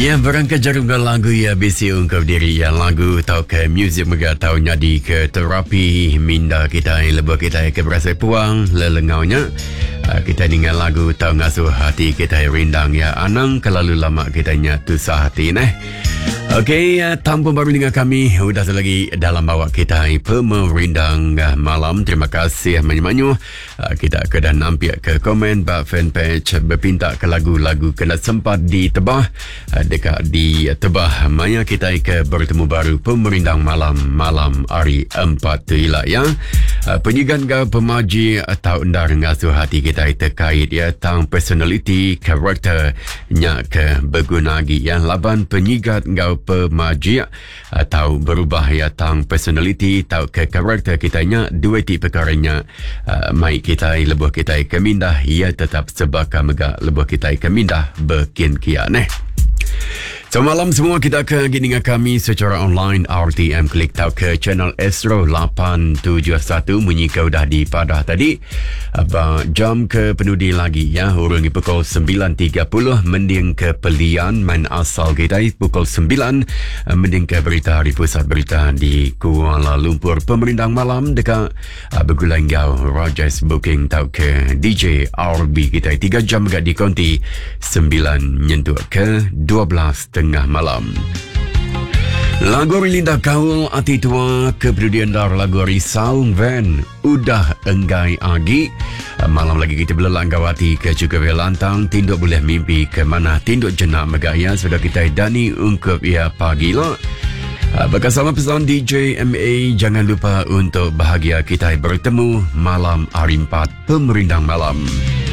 Ya, berangkat jarum dan lagu ya bisi ungkap diri ya lagu tau ke muzik mega tau nyadi ke terapi minda kita lebih kita ke berasa puang lelengaunya. Kita dengan lagu tau ngasuh hati kita rindang ya anang kelalu lama kita nyatu sahati neh. Okey, tamu baru dengan kami sudah lagi dalam bawa kita pemerindang malam. Terima kasih banyak-banyak. Kita akan nampak ke komen bak fanpage berpinta ke lagu-lagu kena sempat ditebah dekat di tebah maya kita ke bertemu baru pemerindang malam hari 4 tu ialah ya. Penyigan ke pemaji atau ndar ngasuh hati kita terkait ya tang personality karakter nya ke berguna lagi ya laban penyigat ngau pemaji atau berubah ya tang personality atau ke karakter kita nya dua ti perkaranya mai kita lebuh kita kemindah ia tetap sebaka mega lebuh kita kemindah berkin kia neh. So malam semua kita akan dengan kami secara online RTM klik tahu ke channel Astro 871 menyikau dah di padah tadi jam ke penudi lagi ya hurungi pukul 9.30 mending ke pelian main asal kita pukul 9 mending ke berita di pusat berita di Kuala Lumpur pemerintah malam dekat bergulanggau Rogers booking tahu ke DJ RB kita 3 jam gak di konti 9 nyentuh ke 12 tengah malam. Lagu Linda Kaul Ati Tua kepedulian dar lagu Risaung Van udah enggai agi. Malam lagi kita belalang gawati ke juga lantang tinduk boleh mimpi ke mana tinduk jenak megaya sudah kita dani ungkap ia pagi lo. Bersama pesan DJ MA jangan lupa untuk bahagia kita bertemu malam hari 4 pemerintah malam.